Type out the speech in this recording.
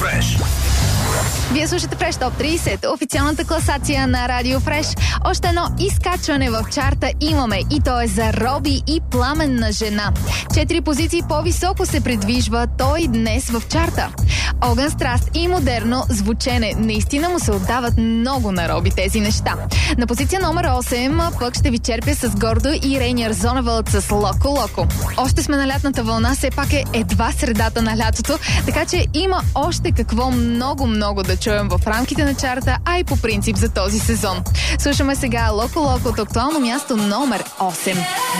Фреш. Вие слушате Фреш Топ 30, официалната класация на Радио Фреш. Още едно изкачване в чарта имаме и то е за Роби и Пламенна жена. 4 позиции по-високо се придвижва той днес в чарта. Огън, страст и модерно звучене. Наистина му се отдават много на Роби тези неща. На позиция номер 8 пък ще ви черпя с гордо и Рейнер Зоневълт с Локо Локо. Още сме на лятната вълна, все пак е едва средата на лятото, така че има още какво много да чуем в рамките на чарта, а и по принцип за този сезон. Слушаме сега Локо Локо от актуално място номер 8.